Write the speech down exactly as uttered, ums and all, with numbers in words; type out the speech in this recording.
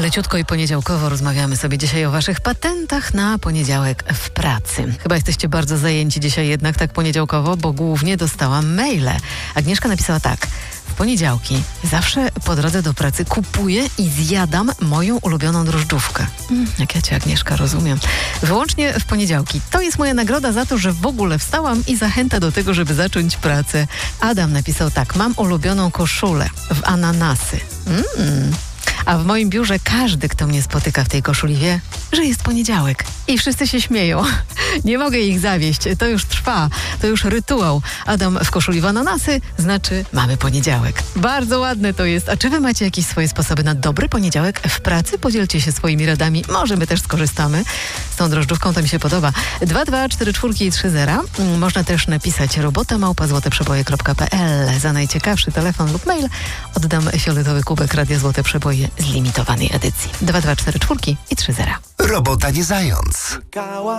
Leciutko i poniedziałkowo rozmawiamy sobie dzisiaj o waszych patentach na poniedziałek w pracy. Chyba jesteście bardzo zajęci dzisiaj jednak tak poniedziałkowo, bo głównie dostałam maile. Agnieszka napisała tak. W poniedziałki zawsze po drodze do pracy kupuję i zjadam moją ulubioną drożdżówkę. Mm, jak ja cię, Agnieszka, rozumiem. Wyłącznie w poniedziałki. To jest moja nagroda za to, że w ogóle wstałam i zachęta do tego, żeby zacząć pracę. Adam napisał tak. Mam ulubioną koszulę w ananasy. Mm. A w moim biurze każdy, kto mnie spotyka w tej koszuli, wie, że jest poniedziałek. I wszyscy się śmieją. Nie mogę ich zawieść. To już trwa. To już rytuał. Adam w koszuli w ananasy znaczy mamy poniedziałek. Bardzo ładne to jest. A czy wy macie jakieś swoje sposoby na dobry poniedziałek w pracy? Podzielcie się swoimi radami. Może my też skorzystamy. Z tą drożdżówką to mi się podoba. dwa dwa cztery cztery trzy zero. Można też napisać robota małpa złote przeboje kropka pe el. Za najciekawszy telefon lub mail oddam fioletowy kubek Radia Złote Przeboje z limitowanej edycji. dwa dwa cztery cztery i trzy zero. Robota nie zając.